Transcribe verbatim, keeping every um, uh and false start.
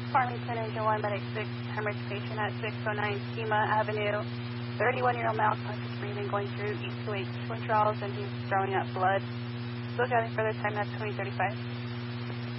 Farmington, Engine one, Medic six, hemorrhage patient at six oh nine Schema Avenue. thirty-one-year-old male, conscious breathing, going through E two H withdrawals, and he's throwing up blood. Still gathering further time, that's twenty thirty-five.